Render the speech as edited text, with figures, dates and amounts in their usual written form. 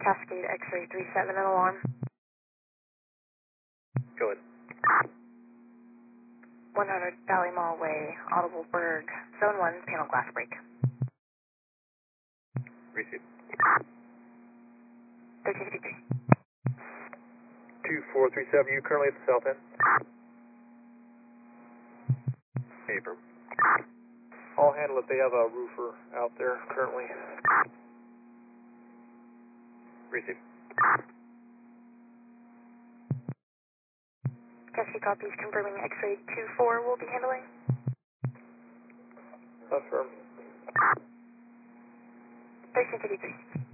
Cascade X-ray 37 and alarm. Go ahead. 100 Valley Mall Way, Audible Berg, Zone 1, panel glass break. Receive. 1353. 2437, you currently at the south end? Paper. I'll handle it. They have a roofer out there currently. Receive. Cascade copies confirming X-ray 24 will be handling. Affirm. 1353.